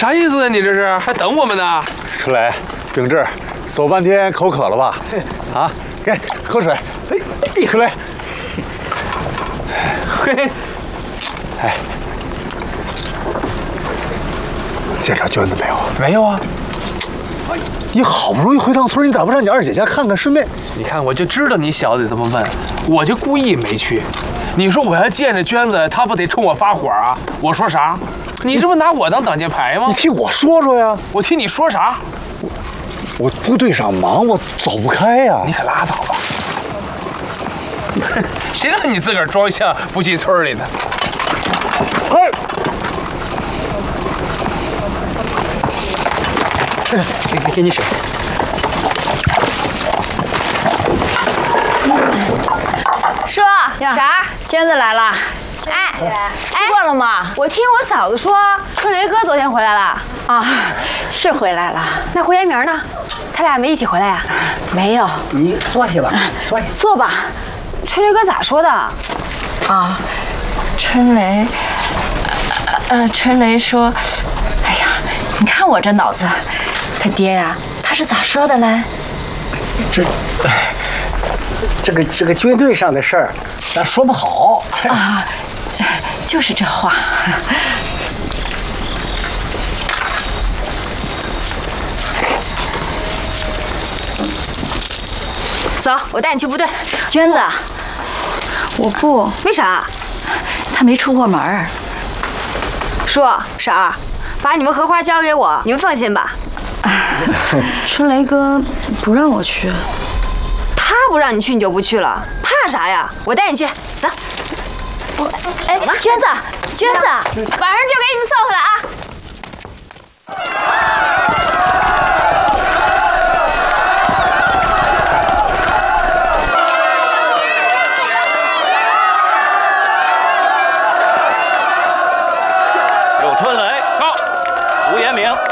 啥意思啊？你这是还等我们呢？ 春雷，秉志，走半天口渴了吧？啊，给喝水。哎，春雷， 嘿， 哎，见着娟子没有？ 没有啊。 你好不容易回趟村，你咋不上你二姐家看看，顺便？ 你看，我就知道你小子这么问，我就故意没去。你说我要见着娟子，她不得冲我发火啊？我说啥？你这不拿我当挡箭牌吗？ 你替我说说呀！ 我替你说啥？ 我部队上忙，我走不开呀。 你可拉倒吧！谁让你自个儿装像不进村里的？ 哎，给你水。 说啥？娟子来了。哎，吃过了吗？我听我嫂子说，春雷哥昨天回来了。 啊，是回来了。 那胡延明呢？他俩没一起回来呀？ 没有。 你坐下吧，坐下。 坐吧。 春雷哥咋说的？ 啊，春雷，春雷说，哎呀，你看我这脑子，他爹呀，他是咋说的嘞？ 这个军队上的事儿，咱说不好啊，就是这话。 走，我带你去部队。 娟子，我不。 为啥？ 他没出过门儿。 说婶儿，把你们荷花交给我，你们放心吧。 春雷哥不让我去。 他不让你去，你就不去了？怕啥呀？我带你去，走。 哎，娟子，娟子， 晚上就给你们送回来啊！ 有春雷到，胡延明